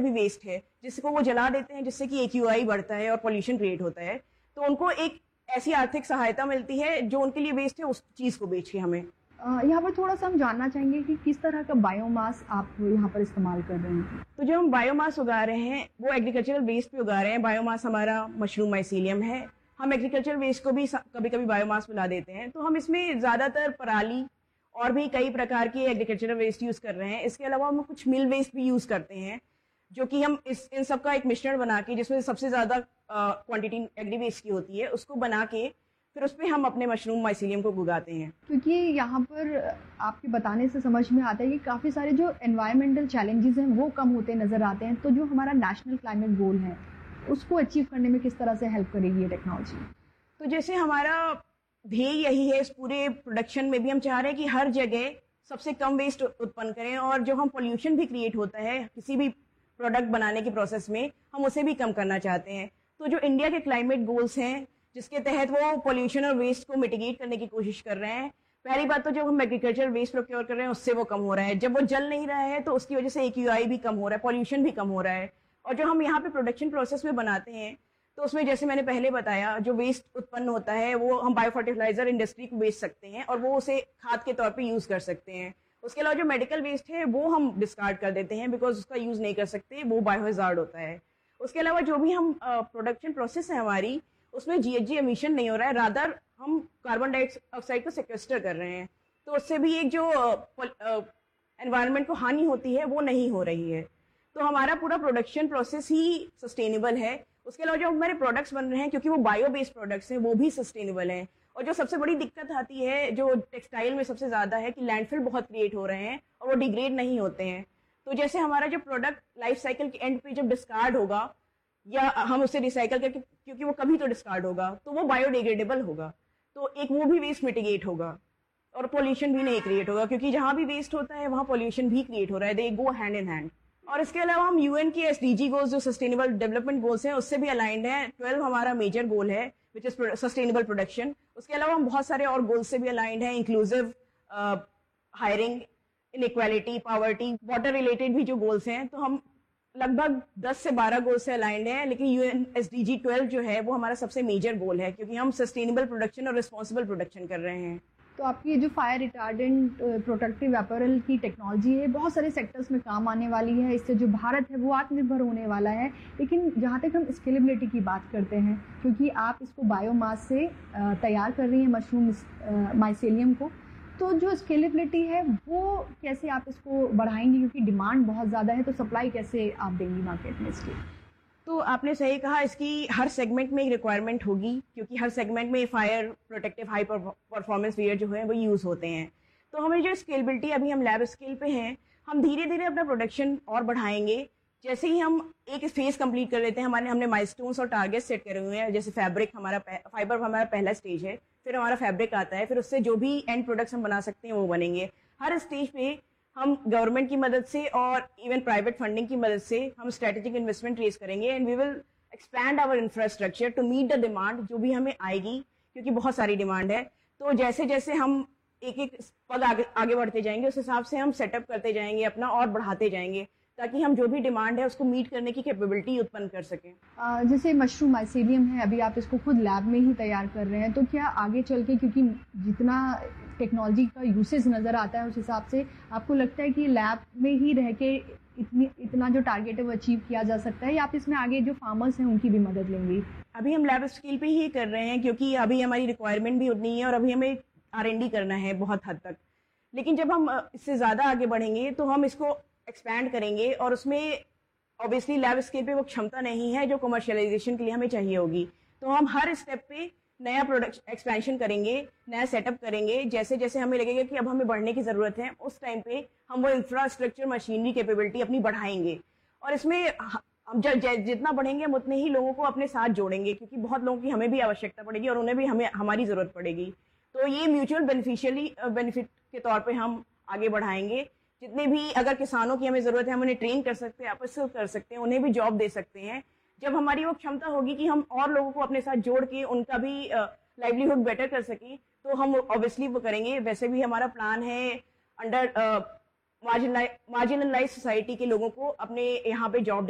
भी वेस्ट है जिसको वो जला देते हैं, जिससे कि AQI बढ़ता है और पोल्यूशन क्रिएट होता है, तो उनको एक ऐसी आर्थिक सहायता मिलती है जो उनके लिए वेस्ट है उस चीज को बेच के हमें। यहाँ पर थोड़ा सा हम जानना चाहेंगे कि किस तरह का बायोमास आप यहाँ पर इस्तेमाल कर रहे हैं। तो जो हम बायोमास उगा रहे हैं वो एग्रीकल्चरल वेस्ट पे उगा रहे हैं। बायोमास हमारा मशरूम माइसीलियम है। हम एग्रीकल्चर वेस्ट को भी कभी कभी बायोमास मिला देते हैं। तो हम इसमें ज्यादातर पराली और भी कई प्रकार की एग्रीकल्चरल वेस्ट यूज कर रहे हैं। इसके अलावा हम कुछ मिल वेस्ट भी यूज करते हैं, जो कि हम इन सब का एक मिश्रण बना के, जिसमें सबसे ज्यादा क्वांटिटी एग्री वेस्ट की होती है, उसको बना के फिर उस पर हम अपने मशरूम माइसीलियम को उगाते हैं। क्योंकि यहाँ पर आपके बताने से समझ में आता है कि काफ़ी सारे जो एनवायरमेंटल चैलेंजेस हैं वो कम होते नज़र आते हैं। तो जो हमारा नेशनल क्लाइमेट गोल है उसको अचीव करने में किस तरह से हेल्प करेगी ये टेक्नोलॉजी? तो जैसे हमारा ध्येय यही है, इस पूरे प्रोडक्शन में भी हम चाह रहे हैं कि हर जगह सबसे कम वेस्ट उत्पन्न करें, और जो हम पोल्यूशन भी क्रिएट होता है किसी भी प्रोडक्ट बनाने के प्रोसेस में, हम उसे भी कम करना चाहते हैं। तो जो इंडिया के क्लाइमेट गोल्स हैं, जिसके तहत वो पोल्यूशन और वेस्ट को मिटिगेट करने की कोशिश कर रहे हैं, पहली बात तो जब हम एग्रीकल्चर वेस्ट प्रोक्योर कर रहे हैं उससे वो कम हो रहा है। जब वो जल नहीं रहा है तो उसकी वजह से AQI भी कम हो रहा है, पोल्यूशन भी कम हो रहा है। और जो हम यहाँ पे प्रोडक्शन प्रोसेस में बनाते हैं तो उसमें जैसे मैंने पहले बताया, जो वेस्ट उत्पन्न होता है वो हम बायो फर्टिलाइजर इंडस्ट्री को बेच सकते हैं और वो उसे खाद के तौर पे यूज कर सकते हैं। उसके अलावा जो मेडिकल वेस्ट है वो हम डिस्कार्ड कर देते हैं, बिकॉज उसका यूज नहीं कर सकते, वो बायोहजार्ड होता है। उसके अलावा जो भी हम प्रोडक्शन प्रोसेस है हमारी, उसमें GHG एमिशन नहीं हो रहा है, रादर हम कार्बन डाइऑक्साइड को सेक्वेस्टर कर रहे हैं। तो उससे भी एक जो एनवायरनमेंट को हानि होती है वो नहीं हो रही है। तो हमारा पूरा प्रोडक्शन प्रोसेस ही सस्टेनेबल है। उसके अलावा जो हमारे प्रोडक्ट्स बन रहे हैं, क्योंकि वो बायो बेस्ड प्रोडक्ट्स हैं, वो भी सस्टेनेबल हैं। और जो सबसे बड़ी दिक्कत आती है जो टेक्सटाइल में सबसे ज्यादा है, कि लैंडफिल बहुत क्रिएट हो रहे हैं और वो डिग्रेड नहीं होते हैं। तो जैसे हमारा जो प्रोडक्ट लाइफ साइकिल के एंड पे जब डिस्कार्ड होगा या हम उसे रिसाइकल करके, क्योंकि वो कभी तो डिस्कार्ड होगा, तो वो बायोडिग्रेडेबल होगा, तो एक वो भी वेस्ट मिटिगेट होगा और पोल्यूशन भी नहीं क्रिएट होगा, क्योंकि जहां भी वेस्ट होता है वहां पोल्यूशन भी क्रिएट हो रहा है। दे गो हैंड इन हैंड। और इसके अलावा हम UN के SDG गोल्स, जो सस्टेनेबल डेवलपमेंट गोल्स हैं, उससे भी अलाइंड है। 12 हमारा मेजर गोल है, विच इज सस्टेनेबल प्रोडक्शन। उसके अलावा हम बहुत सारे और गोल्स से भी अलाइंड है, inclusive hiring, inequality, poverty, water related भी जो गोल्स हैं। तो हम लगभग 10 से 12 गोल से अलाइंड है, लेकिन UN SDG 12 जो है वो हमारा सबसे मेजर गोल है, क्योंकि हम सस्टेनेबल प्रोडक्शन और रिस्पॉन्सिबल प्रोडक्शन कर रहे हैं। तो आपकी जो फायर रिटार्डेंट प्रोटेक्टिव अपैरल की टेक्नोलॉजी है बहुत सारे सेक्टर्स में काम आने वाली है। इससे जो भारत है वो आत्मनिर्भर होने वाला है। लेकिन जहाँ तक हम स्केलेबिलिटी की बात करते हैं, क्योंकि आप इसको बायोमास से तैयार कर रही हैं मशरूम माइसेलियम को, तो जो स्केलेबिलिटी है वो कैसे आप इसको बढ़ाएंगी? क्योंकि डिमांड बहुत ज़्यादा है, तो सप्लाई कैसे आप देंगी मार्केट में इसकी? तो आपने सही कहा, इसकी हर सेगमेंट में एक रिक्वायरमेंट होगी, क्योंकि हर सेगमेंट में fire protective high performance where जो है वो यूज होते हैं। तो हमें जो स्केलेबिलिटी, अभी हम लैब स्केल पे हैं, हम धीरे धीरे अपना प्रोडक्शन और बढ़ाएंगे। जैसे ही हम एक फेज कंप्लीट कर लेते हैं, हमने माइलस्टोन्स और टारगेट सेट करे हुए हैं। जैसे फाइबर हमारा पहला स्टेज है, फिर हमारा फैब्रिक आता है, फिर उससे जो भी एंड प्रोडक्ट्स हम बना सकते हैं वो बनेंगे। हर स्टेज पे हम गवर्नमेंट की मदद से और इवन प्राइवेट फंडिंग की मदद से हम स्ट्रेटेजिक इन्वेस्टमेंट रेज करेंगे, and we will expand our infrastructure to meet the demand जो भी हमें आएगी, क्योंकि बहुत सारी डिमांड है। तो जैसे जैसे हम एक एक पग आगे बढ़ते जाएंगे, उस हिसाब से हम सेटअप करते जाएंगे अपना और बढ़ाते जाएंगे, ताकि हम जो भी डिमांड है उसको मीट करने की कैपेबिलिटी उत्पन्न कर सकें। जैसे मशरूम माइसेलियम है, अभी आप इसको खुद लैब में ही तैयार कर रहे हैं, तो क्या आगे चल के, क्योंकि जितना टेक्नोलॉजी का यूसेज नज़र आता है उस हिसाब से आपको लगता है कि लैब में ही रह के इतना जो टारगेट है वो अचीव किया जा सकता है, या आप इसमें आगे जो फार्मर्स हैं उनकी भी मदद लेंगे? अभी हम लैब स्केल पे ही कर रहे हैं, क्योंकि अभी हमारी रिक्वायरमेंट भी उतनी है और अभी हमें R&D करना है बहुत हद तक। लेकिन जब हम इससे ज़्यादा आगे बढ़ेंगे तो हम इसको एक्सपैंड करेंगे, और उसमें ऑब्वियसली लैब स्केल पे वो क्षमता नहीं है जो कमर्शियलाइजेशन के लिए हमें चाहिए होगी। तो हम हर स्टेप पे नया प्रोडक्ट एक्सपेंशन करेंगे, नया सेटअप करेंगे। जैसे जैसे हमें लगेगा कि अब हमें बढ़ने की ज़रूरत है, उस टाइम पे हम वो इंफ्रास्ट्रक्चर, मशीनरी कैपेबिलिटी अपनी बढ़ाएंगे। और इसमें हम जितना बढ़ेंगे हम उतने ही लोगों को अपने साथ जोड़ेंगे, क्योंकि बहुत लोगों की हमें भी आवश्यकता पड़ेगी और उन्हें भी हमारी ज़रूरत पड़ेगी। तो ये म्यूचुअल बेनिफिट के तौर पर हम आगे बढ़ाएंगे। जितने भी अगर किसानों की हमें जरूरत है, हम उन्हें ट्रेन कर सकते हैं, अपस्किल कर सकते हैं, उन्हें भी जॉब दे सकते हैं। जब हमारी वो क्षमता होगी कि हम और लोगों को अपने साथ जोड़ के उनका भी लाइवलीहुड बेटर कर सकें, तो हम ऑब्वियसली वो करेंगे। वैसे भी हमारा प्लान है अंडर मार्जिनलाइज सोसाइटी के लोगों को अपने यहाँ पे जॉब